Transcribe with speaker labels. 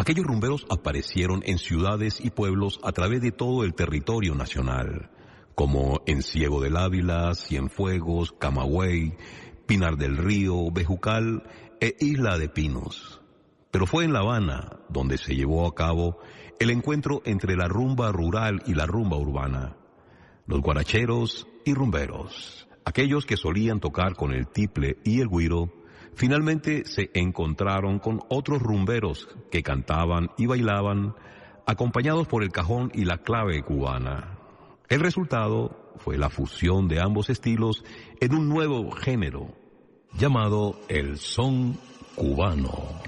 Speaker 1: Aquellos rumberos aparecieron en ciudades y pueblos a través de todo el territorio nacional, como en Ciego del Ávila, Cienfuegos, Camagüey, Pinar del Río, Bejucal e Isla de Pinos. Pero fue en La Habana donde se llevó a cabo el encuentro entre la rumba rural y la rumba urbana. Los guaracheros y rumberos, aquellos que solían tocar con el tiple y el güiro, finalmente se encontraron con otros rumberos que cantaban y bailaban, acompañados por el cajón y la clave cubana. El resultado fue la fusión de ambos estilos en un nuevo género, llamado el son cubano.